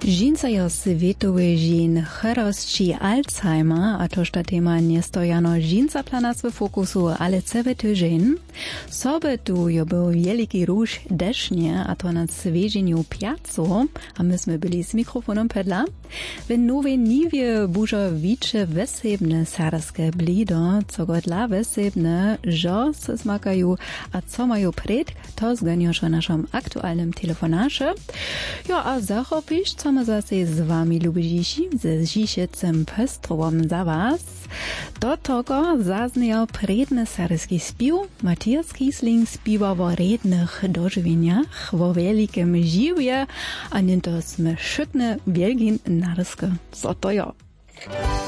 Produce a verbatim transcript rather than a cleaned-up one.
Žinca svetowe žin chorosči Alzheimer, a to šta tema nie stojano žinca planas w fokusu, ale całe tydzień. Sobe tu jo był wielki róż desznie, a to na sveženiu piacu, a myśmy byli z mikrofonem pedla. W nowej niwie bużo wicze wesebne sarskie blido, co go dla wesebne, że se smakają, a co mają pred, to zganiosz w naszym aktualnym telefonasze. Jo, a zachopisz, co my zase z wami lubiši, ze Žišecem Pestrovom za was. Do tego zazniał predny sarski spił. Matthias Kiesling spiwa o rednych dożywieniach, o wielkim żywie, a nie to sme szczytne wielkin narskie. Co to jo?